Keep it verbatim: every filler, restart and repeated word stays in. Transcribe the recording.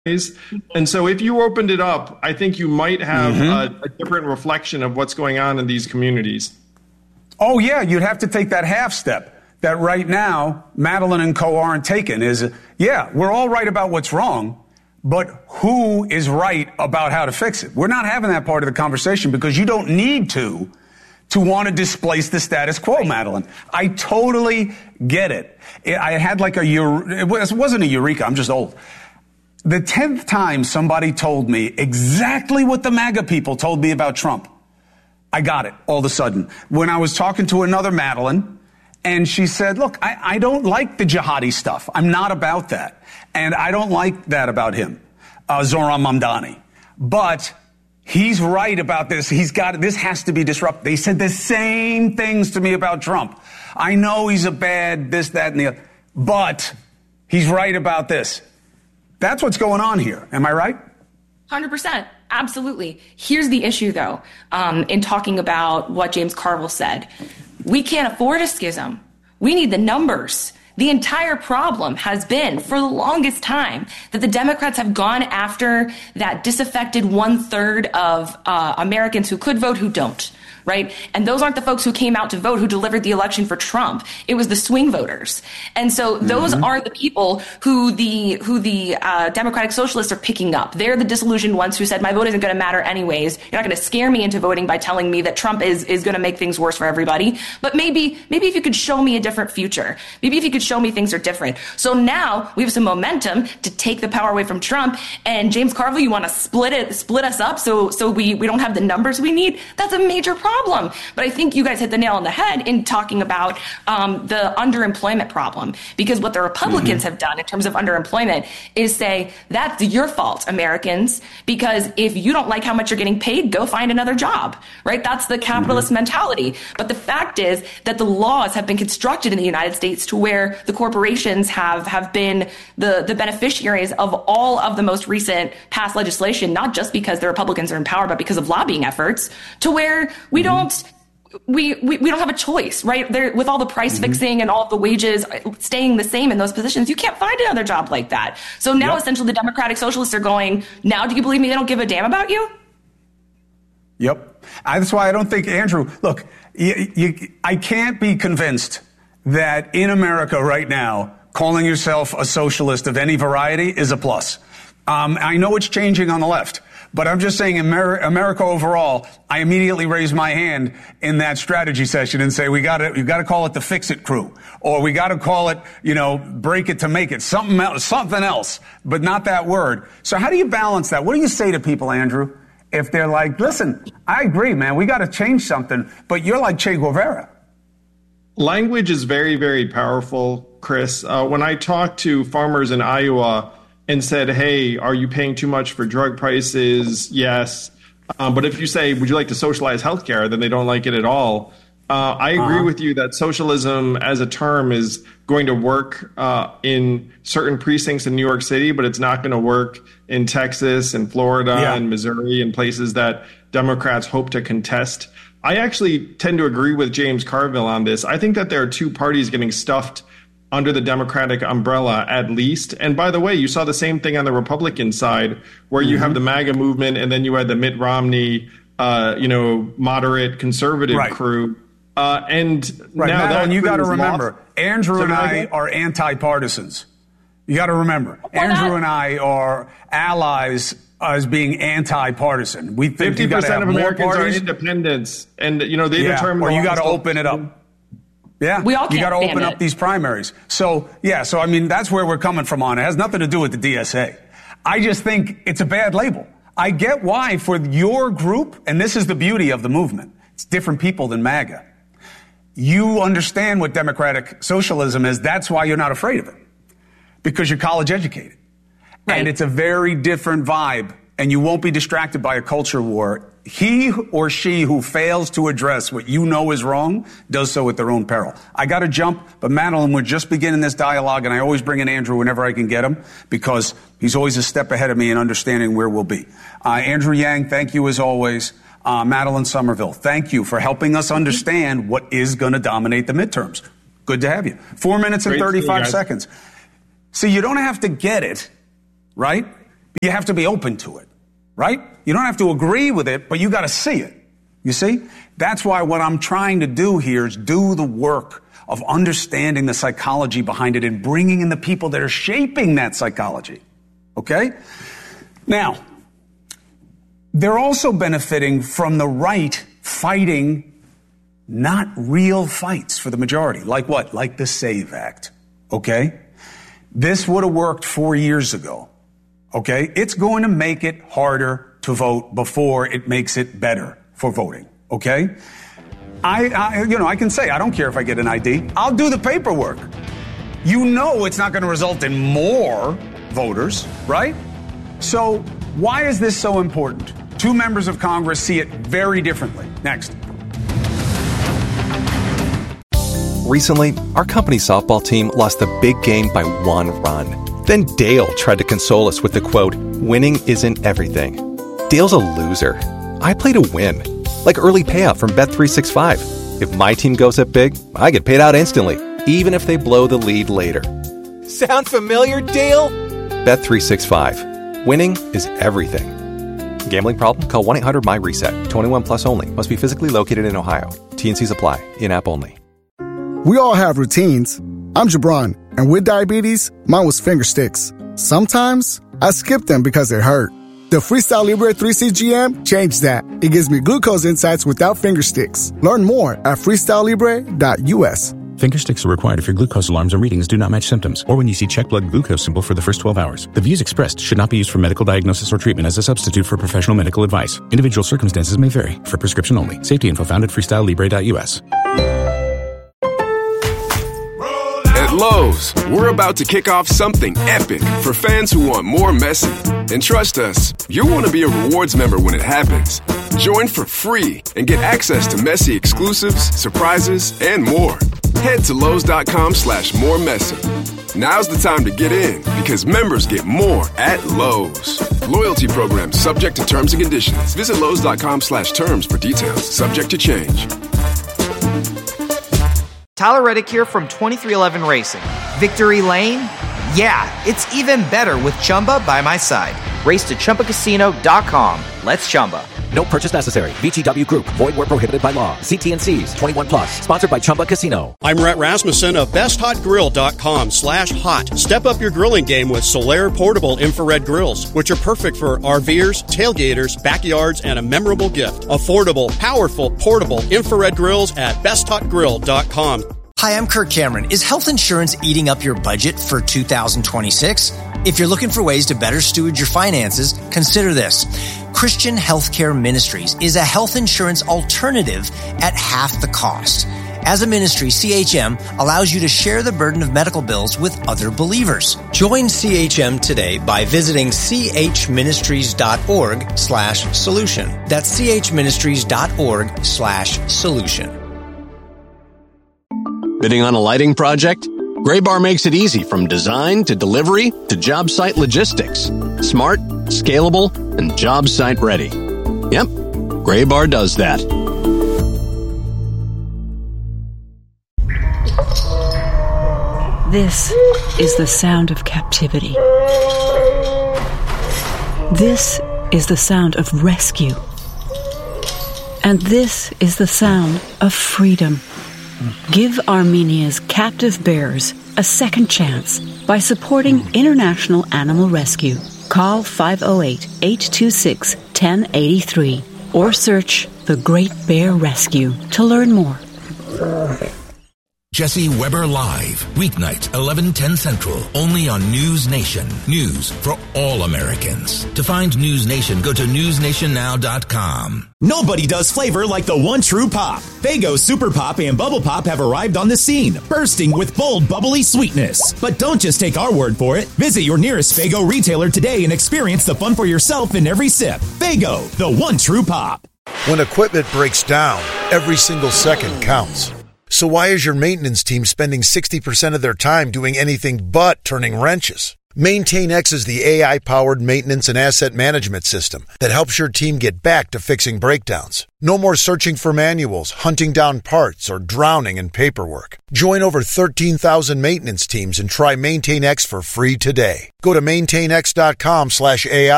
And so if you opened it up, I think you might have Mm-hmm. a, a different reflection of what's going on in these communities. Oh, yeah, you'd have to take that half step that right now Madeline and co aren't taking is, yeah, we're all right about what's wrong, but who is right about how to fix it? We're not having that part of the conversation because you don't need to to want to displace the status quo, Madeline. I totally get it. I had like a, it wasn't a eureka, I'm just old. The tenth time somebody told me exactly what the MAGA people told me about Trump, I got it all of a sudden. When I was talking to another Madeline, and she said, look, I, I don't like the jihadi stuff. I'm not about that. And I don't like that about him, uh, Zoran Mamdani. But he's right about this. He's got, this has to be disrupted. They said the same things to me about Trump. I know he's a bad this, that, and the other, but he's right about this. That's what's going on here. Am I right? one hundred percent. Absolutely. Here's the issue, though, um, in talking about what James Carville said. We can't afford a schism. We need the numbers. The entire problem has been, for the longest time, that the Democrats have gone after that disaffected one-third of uh, Americans who could vote who don't. Right? And those aren't the folks who came out to vote who delivered the election for Trump. It was the swing voters. And so those mm-hmm. are the people who the who the uh, Democratic Socialists are picking up. They're the disillusioned ones who said, my vote isn't going to matter anyways. You're not going to scare me into voting by telling me that Trump is is going to make things worse for everybody. But maybe maybe if you could show me a different future, maybe if you could show me things are different. So now we have some momentum to take the power away from Trump. And James Carville, you want to split it, split us up so so we, we don't have the numbers we need? That's a major problem. Problem. But I think you guys hit the nail on the head in talking about um, the underemployment problem, because what the Republicans mm-hmm. have done in terms of underemployment is say, that's your fault, Americans, because if you don't like how much you're getting paid, go find another job, right? That's the capitalist mm-hmm. mentality. But the fact is that the laws have been constructed in the United States to where the corporations have, have been the, the beneficiaries of all of the most recent passed legislation, not just because the Republicans are in power, but because of lobbying efforts, to where we don't we, we we don't have a choice, right? There, with all the price mm-hmm. fixing and all of the wages staying the same in those positions, you can't find another job like that. So now yep. essentially the Democratic Socialists are going, now do you believe me they don't give a damn about you? Yep. That's why I don't think, Andrew, look, you, you, I can't be convinced that in America right now, calling yourself a socialist of any variety is a plus. Um, I know it's changing on the left. But I'm just saying, Amer- America overall, I immediately raise my hand in that strategy session and say, we got to, you got to call it the fix it crew, or we got to call it, you know, break it to make it, something else, something else, but not that word. So how do you balance that? What do you say to people, Andrew, if they're like, listen, I agree, man, we got to change something, but you're like Che Guevara? Language is very, very powerful, Chris. Uh, when I talk to farmers in Iowa and said, hey, are you paying too much for drug prices? Yes. Um, but if you say, would you like to socialize healthcare, then they don't like it at all. Uh, I agree uh-huh. with you that socialism as a term is going to work uh, in certain precincts in New York City, but it's not going to work in Texas and Florida yeah. and Missouri and places that Democrats hope to contest. I actually tend to agree with James Carville on this. I think that there are two parties getting stuffed under the Democratic umbrella, at least. And by the way, you saw the same thing on the Republican side, where you mm-hmm. have the MAGA movement, and then you had the Mitt Romney, uh, you know, moderate conservative right. crew. Uh, and right. now Madeline, that you got to remember, lost. Andrew so and I get- are anti-partisans. You got to remember, Why Andrew not? and I are allies as being anti-partisan. We think fifty percent of more Americans parties. are independents, and you know they yeah. determine. Or you got to still- open it up. Yeah, we all can't you got to open stand up it. these primaries. So, yeah, so I mean, that's where we're coming from on it. It has nothing to do with the D S A. I just think it's a bad label. I get why for your group, and this is the beauty of the movement, it's different people than MAGA. You understand what democratic socialism is. That's why you're not afraid of it, because you're college educated. Right. And it's a very different vibe, and you won't be distracted by a culture war. He or she who fails to address what you know is wrong does so at their own peril. I got to jump, but Madeline, we're just beginning this dialogue, and I always bring in Andrew whenever I can get him because he's always a step ahead of me in understanding where we'll be. Uh, Andrew Yang, thank you as always. Uh, Madeline Somerville, thank you for helping us understand what is going to dominate the midterms. Good to have you. Four minutes and Great to see you thirty-five guys. seconds. See, you don't have to get it, right? You have to be open to it, right? You don't have to agree with it, but you got to see it. You see? That's why what I'm trying to do here is do the work of understanding the psychology behind it and bringing in the people that are shaping that psychology. Okay? Now, they're also benefiting from the right fighting not real fights for the majority. Like what? Like the SAVE Act. Okay? This would have worked four years ago. Okay? It's going to make it harder to vote before it makes it better for voting. Okay? I, I, you know, I can say, I don't care if I get an I D. I'll do the paperwork. You know it's not going to result in more voters, right? So why is this so important? Two members of Congress see it very differently. Next. Recently, our company's softball team lost the big game by one run. Then Dale tried to console us with the quote, "Winning isn't everything." Dale's a loser. I play to win. Like early payout from Bet three sixty-five. If my team goes up big, I get paid out instantly, even if they blow the lead later. Sound familiar, Dale? Bet three sixty-five. Winning is everything. Gambling problem? Call one eight hundred my reset. twenty-one plus only. Must be physically located in Ohio. T and C's apply. In-app only. We all have routines. I'm Jabron, and with diabetes, mine was finger sticks. Sometimes I skip them because they hurt. The Freestyle Libre three C G M changed that. It gives me glucose insights without finger sticks. Learn more at freestyle libre dot u s. Finger sticks are required if your glucose alarms or readings do not match symptoms, or when you see check blood glucose symbol for the first twelve hours. The views expressed should not be used for medical diagnosis or treatment as a substitute for professional medical advice. Individual circumstances may vary. For prescription only. Safety info found at freestyle libre dot u s. At Lowe's, we're about to kick off something epic for fans who want more Messi. And trust us, you'll want to be a rewards member when it happens. Join for free and get access to Messi exclusives, surprises, and more. Head to Lowe's.com slash more Messi. Now's the time to get in because members get more at Lowe's. Loyalty program subject to terms and conditions. Visit Lowe's.com slash terms for details. Subject to change. Tyler Reddick here from twenty-three eleven Racing. Victory Lane? Yeah, it's even better with Chumba by my side. Race to Chumba Casino dot com. Let's Chumba. No purchase necessary. V G W Group. Void where prohibited by law. See T and C's. twenty-one plus. Sponsored by Chumba Casino. I'm Rhett Rasmussen of best hot grill dot com slash hot. Step up your grilling game with Solaire portable infrared grills, which are perfect for RVers, tailgaters, backyards, and a memorable gift. Affordable, powerful, portable infrared grills at best hot grill dot com. Hi, I'm Kirk Cameron. Is health insurance eating up your budget for two thousand twenty-six? If you're looking for ways to better steward your finances, consider this. Christian Healthcare Ministries is a health insurance alternative at half the cost. As a ministry, C H M allows you to share the burden of medical bills with other believers. Join C H M today by visiting chministries.org slash solution. That's chministries.org slash solution. Bidding on a lighting project? Graybar makes it easy from design to delivery to job site logistics. Smart, scalable, and job site ready. Yep, Graybar does that. This is the sound of captivity. This is the sound of rescue. And this is the sound of freedom. Give Armenia's captive bears a second chance by supporting International Animal Rescue. Call five oh eight, eight two six, one oh eight three or search The Great Bear Rescue to learn more. Jesse Weber Live, weeknight, eleven ten Central, only on News Nation. News for all Americans. To find News Nation, go to news nation now dot com. Nobody does flavor like the one true pop. Faygo Super Pop and Bubble Pop have arrived on the scene, bursting with bold, bubbly sweetness. But don't just take our word for it. Visit your nearest Faygo retailer today and experience the fun for yourself in every sip. Faygo, the one true pop. When equipment breaks down, every single second counts. So why is your maintenance team spending sixty percent of their time doing anything but turning wrenches? MaintainX is the A I-powered maintenance and asset management system that helps your team get back to fixing breakdowns. No more searching for manuals, hunting down parts, or drowning in paperwork. Join over thirteen thousand maintenance teams and try MaintainX for free today. Go to maintainx dot com slash A I